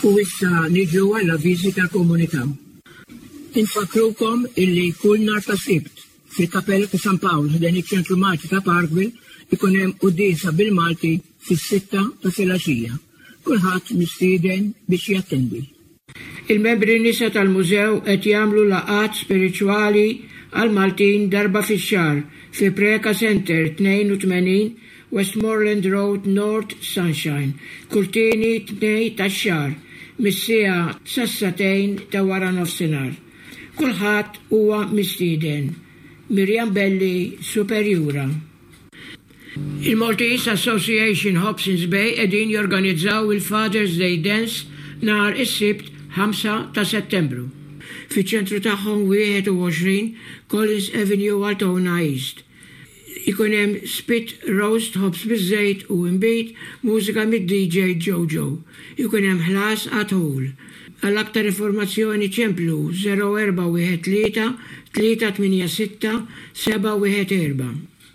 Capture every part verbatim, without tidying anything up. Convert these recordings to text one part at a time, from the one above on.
U issa niġu għall-avviżi tal-komunità. Infakrukom illi kull nhar ta' Sibt fil-Kappella ta' San Pawl ħdan iċ-Ċentru Malti ta' Parkville ikun hemm qudiesa bil-Malti fis-sitta ta' filgħaxija. Kulħadd mistieden biex jattendi. Il-membri nisa tal-mużew qed jagħmlu laqgħat spiriċwali għal Maltin darba fix-xahar fi Preka Center tnejn u tmenin Westmoreland Road North Sunshine, kurtini tnej tax-xahar, mis-siegħa sassatejn ta' wara nofsinhar. Kulħadd huwa mistieden. Mirjam Belli, Superjura. Il-Maltese Association Hobsons Bay qegħdin jorganizzaw il-Father's Day Dance nhar is-Sibt ħamsa ta' Settembru. Fiċ-ċentru tagħhom wieħed u għoxrin Collins Avenue Altona East. Ikun hemm spit roast ħobs biż-żejt u imbit mużika mid-D J Jojo. Ikun hemm ħlas għat-ħul. Għall-aktar informazzjoni ċemplu zero erba' wieħed tlieta tlieta tminja sitta seba' wieħed erba'.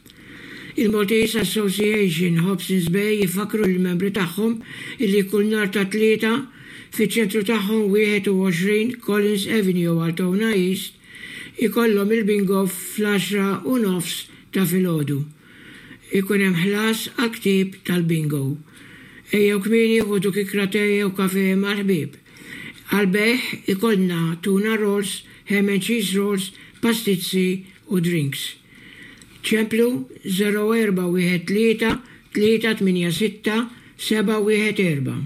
Il-Maltese Association Hobsons Bay jifakru l-membri tagħhom illi kull nhar ta' tlieta fiċ-ċentru tagħhom wieħed u għoxrin Collins Avenue Altona East ikollhom il-bingo fl-għaxra u nofs ta' filgħodu. Ikun hemm ħlas għal-ktieb tal-bingo. Ejjew kmieni ħudu kikra tejja u kafè mal-ħbieb. Għal-beħ ikollna tuna rolls, ham and cheese rolls, pastizzi u drinks. ċemplu zero erba' wieħed tlieta tlieta tminja sitta seba' wieħed erba'.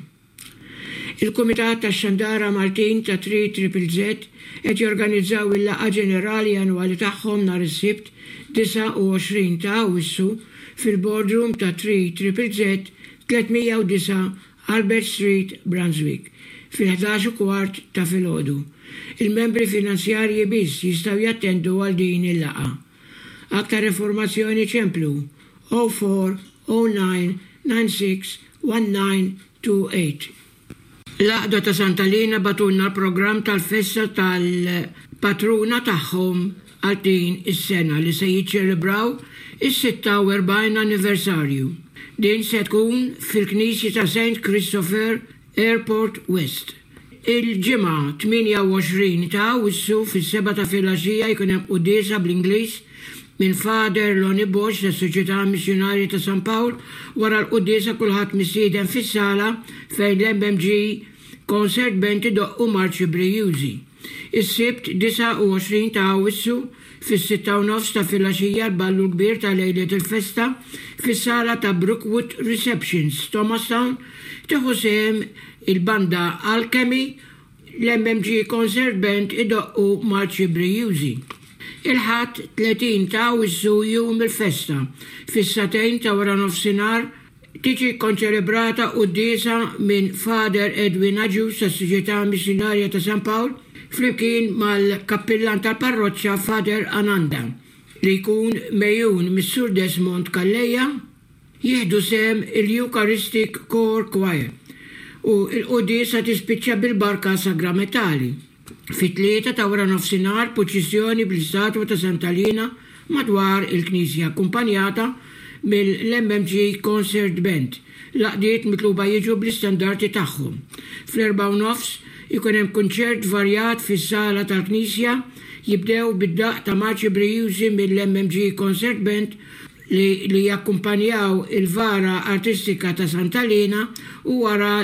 Il-Kumitat tax-Xandara Maltin ta' tri Triple Z qed jorganizzaw il-laqgħa ġenerali annwali tagħhom nhar is-Sibt disa' u għoxrin ta' Awwissu fil-boardroom ta' tri Triple Z tlietmija u disa' Albert Street, Brunswick, fil-ħdax u kwart ta' filgħodu. Il-membri finanzjarji biss jistgħu jattendu għal din il-laqgħa. Aktar informazzjoni ċemplu zero four zero nine nine six one nine two eight. L-għaqda ta' Santalina batunna l-programm tal-festa tal-patruna tagħhom għal din is-sena li se jiċċelebraw is-sitta u erbgħin anniversarju. Din se tkun fil-Knisja ta' Saint Christopher Airport West. Il-ġimgħa tminja u għoxrin ta' Awwissu fis-seba' ta' filgħaxija jkun hemm qudiesa bl-Ingliż minn Father Lonnie Bosch tas Soċjetà Missjonarja ta' San Pawl wara l-qudiesa kulħadd mistieden fis-sala fejn l-M M G Concert Band idoqqu marċi Brijużi. Is-Sibt disa' u għoxrin ta' Awwissu fis-sitta u nofs ta' filgħaxija l-ballu kbir ta' lejlet il-festa fis-sala ta' Brookwood Receptions, Thomastown, tieħu sehem il-banda Alchemy, l-M M G Concert Band idoqqu marċi Brijużi. Il-ħadd tletin ta' Awwissu jum il-festa fis-satejn ta' wara nofsinhar tiġi konċelebrata qudiesa minn Father Edwin Aġus tas-Soċjetà Missjonarja ta' San Pawl flimkien mal-kappillan tal-parroċċja Father Ananda li jkun mejjun mis-Sur Desmond Kalleja jieħdu sehem il-Eucharistic Choir Choir u l-qudiesa tispiċċa bil-barka sagramentali. Fit-tlieta ta' wara nofsinhar proċessjoni bl-istatwa ta' Santalina madwar il-Knisja akkumpanjata mill-M M G Concert Band. Laqdiet mitluba jiġu bl-istandardi tagħhom. Fl-erba' u nofs ikun hemm kunċert varjat fis-sala tal-Knisja jibdew bid-daqq ta' marċi Brijużi mill-M M G Concert Band li, li jakkumpanjaw il-vara artistika ta' Santalina u wara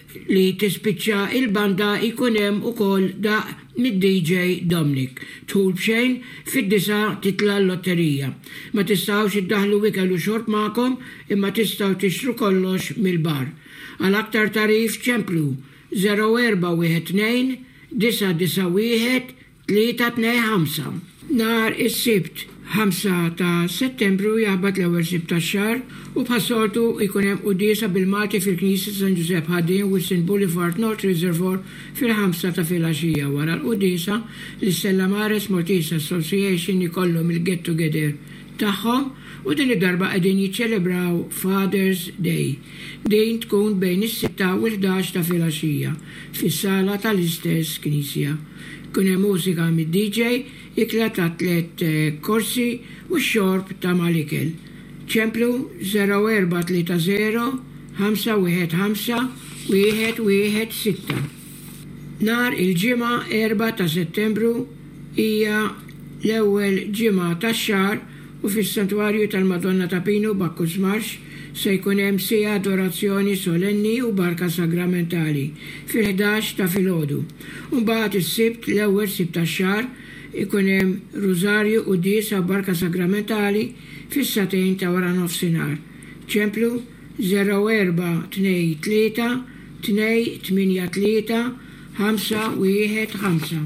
li tispiċċa il-banda ikun hemm ukoll daqq mid-D J Dominic. Tħul bxejn fid-disa titla l-lotterija. Ma tistgħux iddaħlu ikel u xorb magħkom imma tistgħu tixtru kollox mill-bar. Għal aktar tarif ċemplu zero erba' wieħed tnejn disa' disa' wieħed tlieta tnejn ħamsa. Nhar is-Sibt ħamsa ta' Settembru jaħbad l-ewwel Sibt tax-xahar u bħas-soltu jkun hemm qudiesa bil-Malti fil-Knisja San Giuseppe Ħadien Wilson Boulevard North Reservoir fil-ħamsa ta' filgħaxija. Wara l-qudiesa l-Stella Maris Maltese Association ikollhom il-get together tagħhom u din id-darba qegħdin jiċċelebraw Father's Day. Din tkun bejn is-sitta u l-ħdax ta' filgħaxija fis-sala tal-istess Knisja. Kun hemm mużika mid-D J, ikla ta' tliet korsi u x-xorb ta' mal-ikel. ċemplu zero erba' tlieta zero ħamsa wieħed ħamsa wieħed wieħed sitta. Nar il-ġimgħa erba' ta' Settembru hija l-ewwel ġimgħa tax-xahar u fis-Santwarju tal-Madonna ta' Pinu Bacchus Marx se jkun hemm sija adorazzjoni solenni u barka sagramentali fil-ħdax ta' filgħodu. Mbagħad is-sibt l-ewwel sibt tax-xahar ikun hemm rużarju u diesa barka sagramentali fis-satejn ta' wara nofsinhar. Ċemplu zero erba' tnejn tlieta tnejn tminja tlieta ħamsa wieħed ħamsa.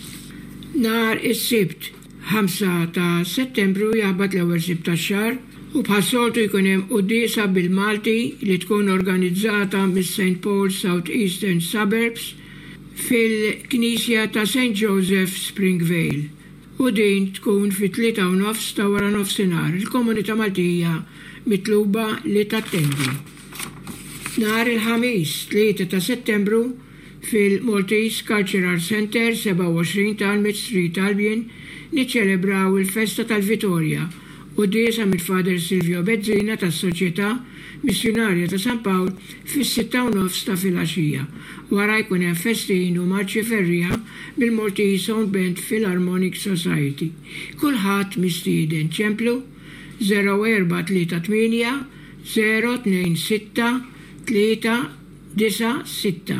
Nar is-sibt ħamsa ta' Settembru jaħbad l-ewwel sibt tax-xahar u bħas-soltu jkun hemm qudiesa bil-Malti li tkun organizzata mis-Saint Paul South Eastern Suburbs fil-Knisja ta' Saint Joseph Springvale. U din tkun fit-tlieta u nofs ta' wara nofsinhar. Il-komunità Maltija mitluba li tattendi. Nar il-ħamis tlieta ta' Settembru fil-Maltese Cultural Center seba' u għoxrin Talmud Street Albion niċċelebraw il-Festa tal-Vittorja u diesa mill-Fader Silvio Bezzina tas-Soċjetà Missjonarja ta' San Pawl fis-sitta u nofs ta' filgħaxija. Wara jkun hemm festin u marċi ferriħa bil-Maltese Sound Band Philharmonic Society. Kulħadd mistieden. Ċemplu zero erba' tlieta tminja zero tnejn sitta tlieta disa' sitta.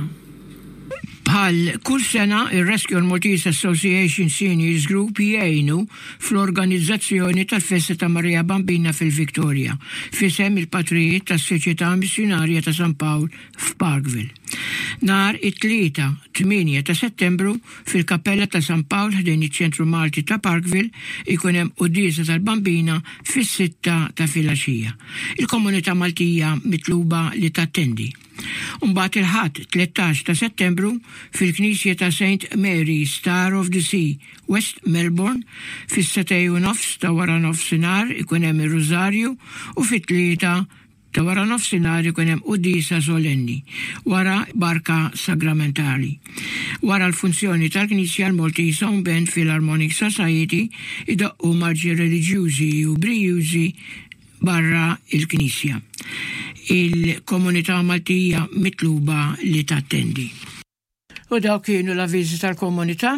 Bħal kull sena ir-Rescue Maltese Association Seniors Group jgħinu fl-organizzazzjoni tal-Festa ta' Marija Bambina fil-Viktorja fisem il-Patrijiet tas-Soċjetà Missjonarja ta' San Pawl f'Parkville. Nar it-tlieta tminja ta' Settembru fil-Kappella ta' San Pawl ħdejn iċ-Ċentru Malti ta' Parkville ikun hemm qudiesa tal-Bambina fis-sitta ta' filgħaxija. Il-Komunità Maltija mitluba li tattendi. Mbagħad il-ħadd tlettax ta' Settembru fil-Knisja ta' Saint Mary Star of the Sea, West Melbourne, fis-setej u nofs ta' wara nofsinhar ikun hemm ir-Rużarju u fit-tlieta ta' wara nofsinhar ikun hemm qudiesa solenni wara barka sagramentali. Wara l-funzjoni tal-Knisja l-Maltese Sound Band Philharmonic Society idaqqu marġi reliġjużi u brijużi barra il-Knisja. Il-Komunità Maltija mitluba li tattendi. U daw kienu l-avviżi tal-komunità.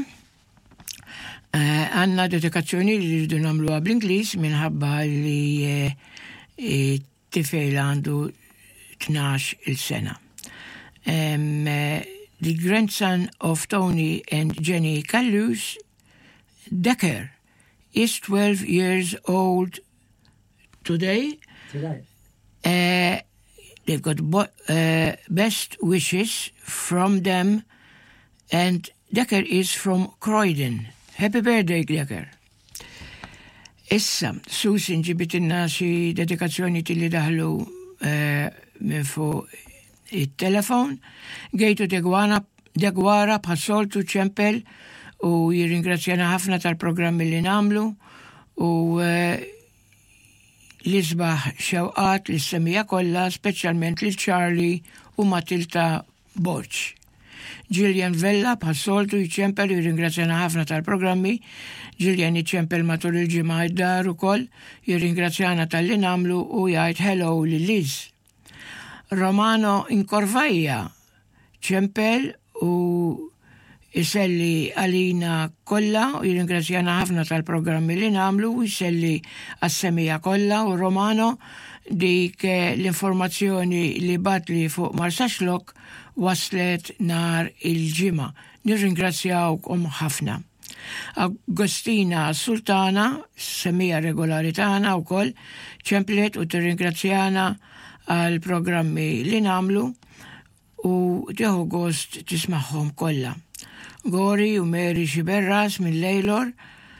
Għanna uh, dedikazzjoni li rridu nagħmluha bl-Ingliż minħabba li uh, tifel għandu tnax il-sena. Um, uh, the grandson of Tony and Jenny Callus, Decker, is twelve years old today. Today. Uh, they've got bo- uh, best wishes from them, and Decker is from Croydon. Happy birthday, Decker. Issa, Susan ġibitinna xi dedikazzjoni tilli daħlu uh, minn fuq il-telefon, għejtu degwara bħassoltu ċempel u jirringrazzjana ħafna tal-programmi li namlu u uh, l-isbaħ xewqat l-semija kollha, speċjalment lil Charlie u Matilda Borch. Gillian Vella bħas-soltu jċempel jirringrazzjana ħafna tal-programmi. Gillian jċempel matul il-ġimgħa id-dar ukoll, jirringrazzjana tal-li namlu u jgħid hello lil Liz. Romano Inkorvajja ċempel u iselli għalina kolla u jirringrazzjana ħafna tal-programmi li namlu u iselli għas-semija kolla u Romano dik l-informazzjoni li batli fuq Marsaxlok waslet nar il-ġimgħa. Nirringrazzjawkom ħafna. Agostina Sultana, semija regolari tagħna wkoll, ċemplet u tirringrazzjana għal programmi li namlu u tieħu gost tismagħhom kollha. Gori u Mary Xiberras minn Lejlor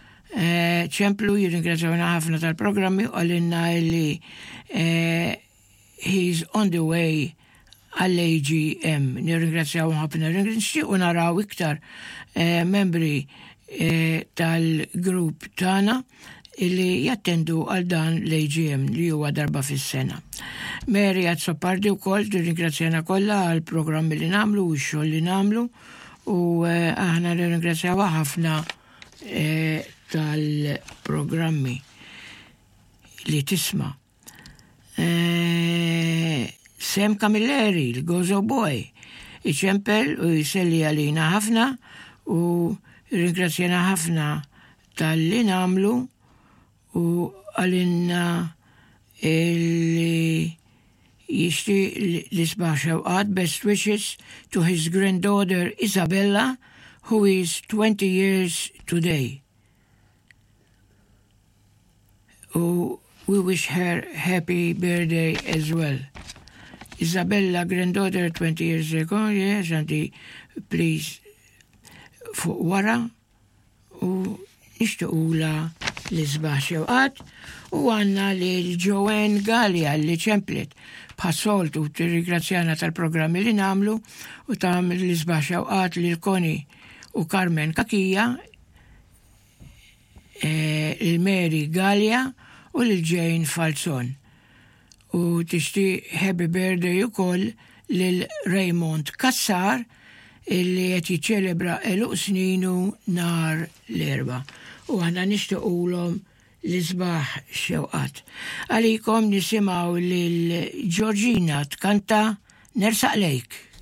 ċemplu uh, jirringrazzjawna ħafna tal-programmi u għalinna li uh, he's on the way għall-A G M. Nirringrazzjaw ħafna ringrazzji u naraw iktar uh, membri uh, tal-grupp tana illi jattendu għal dan l-A G M li huwa darba fis-sena. Mary għad-soppardi u koll tirringrazzjana kollha għal-programmi li namlu u x-xogħol li namlu u uh, aħna ringrazzjaw ħafna uh, tal-programmi li tisma. Uh, Sam Camilleri, l-Gozo Boy, iċempel u jiselli għalina ħafna u ringrazzjana ħafna tal-li namlu u għalinna il jishti l-isbaħ xewqat best wishes to his granddaughter Isabella, who is twenty years today. Oh, we wish her happy birthday as well. Isabella, granddaughter, twenty years ago, yes, and the, please, fuq wara, u nishtuqula l-isbaħ xewqat, u għanna li l-Joanne Gallia li ċemplet bħassolt u t-rigrazzjana tal-programmi li namlu u tam l-isbaħ xewqat li l-Koni u Carmen Kakija, eh, il-Mary Gallia u l-Jane Falzon. U tixti happy birthday u koll lil-Raymond Kassar illi qed jiċċelebra eluq sninu nar l-erba. U għanna nixtiequlhom l-isbaħ xewqat. Għalikom nisimaw lil Georgina tkanta Nersaq lejk.